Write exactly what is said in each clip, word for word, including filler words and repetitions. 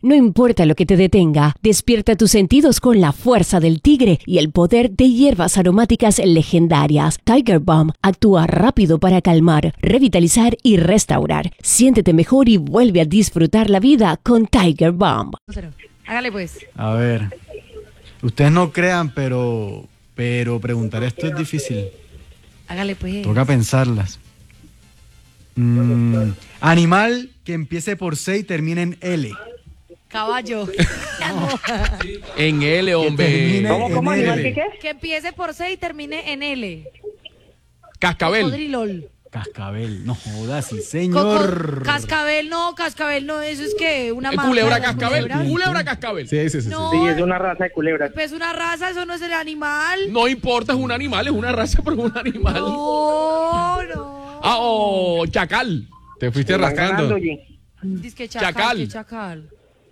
No importa lo que te detenga, despierta tus sentidos con la fuerza del tigre y el poder de hierbas aromáticas legendarias. Tiger Balm actúa rápido para calmar, revitalizar y restaurar. Siéntete mejor y vuelve a disfrutar la vida con Tiger Balm. Hágale pues. A ver, ustedes no crean, pero, pero preguntar esto es difícil. Hágale pues. Toca pensarlas. Mm, animal que empiece por C y termine en L. Caballo. En L, hombre. ¿Cómo, cómo, animal que qué? Que empiece por C y termine en L. Cascabel. Cocodrilol. Cascabel, no jodas, sí señor. Coco, cascabel no, cascabel no, eso es que una Es marca culebra de las cascabel. culebras. Culebra cascabel. Sí, sí, sí. No. Sí, es una raza de culebras. Pues una raza, eso no es el animal. No importa, es un animal, es una raza, pero es un animal. No, no. Ah, oh, chacal. Te fuiste Van rascando. ganando, oye. Dice que chacal. Chacal. Que chacal.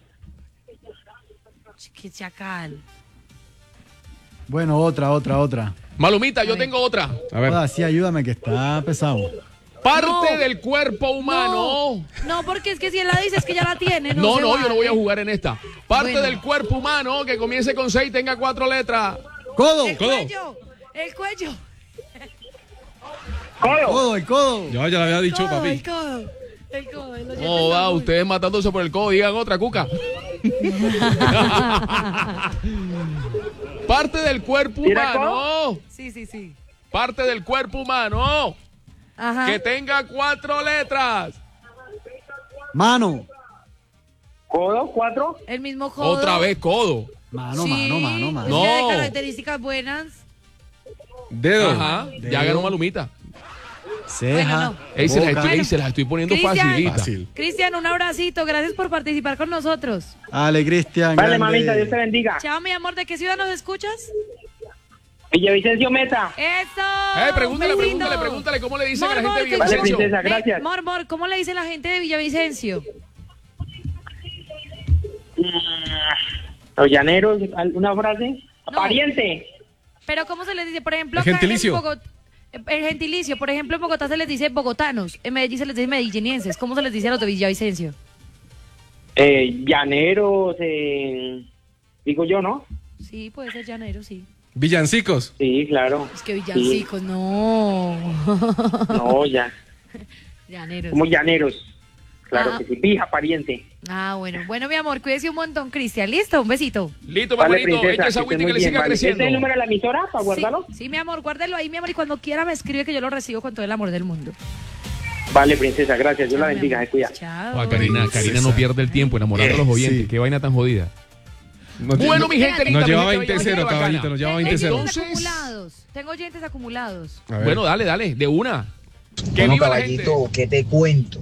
Que chacal. Bueno, otra, otra, otra. Malumita, yo tengo otra. A ver. Joda, sí, ayúdame que está pesado. Parte No. del cuerpo humano. No, no, porque es que si él la dice es que ya la tiene. No, No, se no, yo vale. no voy a jugar en esta. Parte Bueno. del cuerpo humano que comience con C y tenga cuatro letras. ¡Codo! El Codo. cuello. El cuello. ¡Codo! ¡Codo, el codo! Yo ya lo había dicho, Codo, papi. El codo. El codo. el oyente No, va, está muy- ustedes matándose por el codo, digan otra, cuca. Parte del cuerpo ¿Tira humano. Sí, sí, sí. Parte del cuerpo humano Ajá. que tenga cuatro letras. Mano. ¿Codo? ¿Cuatro? El mismo codo. Otra vez codo. Mano, Sí, mano, mano, mano. es que No. de características buenas. Dedo. Ajá, ya ganó Malumita. Ceja. Bueno, Ey, se las boca. estoy, ey, se las estoy poniendo Cristian. facilita. Fácil. Cristian, un abracito. Gracias por participar con nosotros. Dale, Cristian. Vale, grande. mamita, Dios te bendiga. Chao, mi amor. ¿De qué ciudad nos escuchas? Villavicencio Meta. ¡Eso! Eh, pregúntale, un besito. pregúntale, pregúntale cómo le dicen a la Mor, gente de Mor, ¿qué Vale, Villavicencio. princesa, Ven, gracias. Mor, Mor, ¿cómo le dice la gente de Villavicencio? Los llaneros, una frase. No. Pariente. Pero ¿cómo se les dice? Por ejemplo, El acá en gentilicio. Bogot- el gentilicio. Por ejemplo, en Bogotá se les dice bogotanos. En Medellín se les dice medellinienses. ¿Cómo se les dice a los de Villavicencio? Eh, llaneros, eh, digo yo, ¿no? Sí, puede ser llanero, sí. Villancicos. Sí, claro. Es que villancicos, no. No, ya. Llaneros. Como llaneros. Claro Ah. que sí. Pija, pariente. Ah, bueno. Bueno, mi amor, cuídese un montón, Cristian. ¿Listo? Un besito. Listo, Vale, hermanito, princesa, echa esa que esté agüita muy que le bien, siga vale. ¿Este creciendo. es el número de la emisora para Sí, guardarlo? sí, mi amor, guárdelo ahí, mi amor, y cuando quiera me escribe que yo lo recibo con todo el amor del mundo. Vale, princesa, gracias. Dios la Chao, mi bendiga, amor. se cuida. Chao. Ah, Karina, Karina no pierde el tiempo enamorando a los oyentes. Sí. Qué vaina tan jodida. Nos, Bueno, mi gente linda, nos mi lleva gente veinte bella, cero, bacana. caballito. Nos lleva Tengo veinte cero. oyentes Entonces- acumulados. Tengo oyentes acumulados. A ver. Bueno, dale, dale, de una. Que Bueno, viva la gente. caballito, ¿qué te cuento?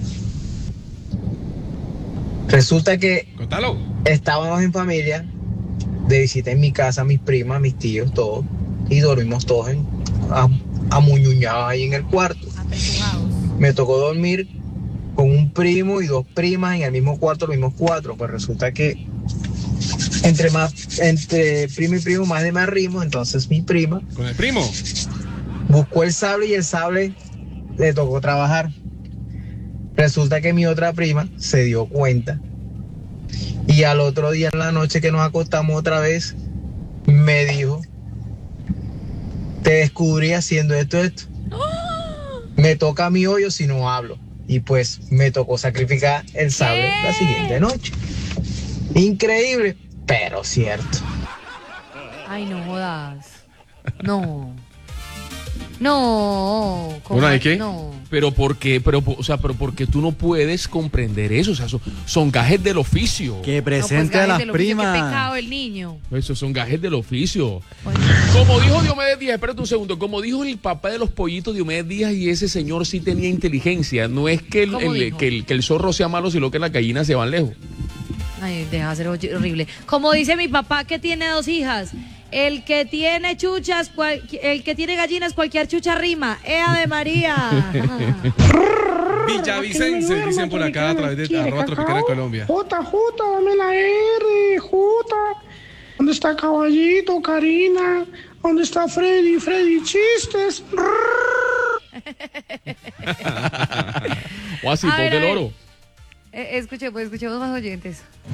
Resulta que Contalo. estábamos en familia, de visita en mi casa, mis primas, mis tíos, todos, y dormimos todos en, am- amuñuñados ahí en el cuarto. Apechugados. Me tocó dormir con un primo y dos primas en el mismo cuarto, los mismos cuatro. Pues resulta que entre más, entre primo y primo más de me arrimo, entonces mi prima Con el primo. buscó el sable y el sable le tocó trabajar. Resulta que mi otra prima se dio cuenta y al otro día en la noche que nos acostamos otra vez me dijo: te descubrí haciendo esto, esto. Me toca mi hoyo si no hablo. Y pues me tocó sacrificar el sable la siguiente noche. Increíble, pero cierto. Ay, no jodas. No. No. ¿cómo? ¿Una de qué? No. Pero ¿por qué? Pero, o sea, pero porque tú no puedes comprender eso. O sea, son, son gajes del oficio. Que No, pues, presente a gajes las del oficio, Qué primas. pecado el niño. Esos son gajes del oficio. Bueno, Como dijo Diomedes Díaz, espérate un segundo. Como dijo el papá de los pollitos, Diomedes Díaz, y ese señor sí tenía inteligencia. No es que el, ¿Cómo el- dijo? que el, que el zorro sea malo, sino que las gallinas se van lejos. ay, deja de ser horrible. Como dice mi papá que tiene dos hijas. El que tiene chuchas, cual- el que tiene gallinas, cualquier chucha rima. ¡Ea de María! Villavicense, dicen por acá a través de arroba Tropicana Colombia. Jota, Jota, dame la R, Jota. ¿Dónde está Caballito, Karina? ¿Dónde está Freddy? Freddy, chistes. O así, A ver, ponte a el ver. oro. Eh, escuche, pues escuchemos más oyentes.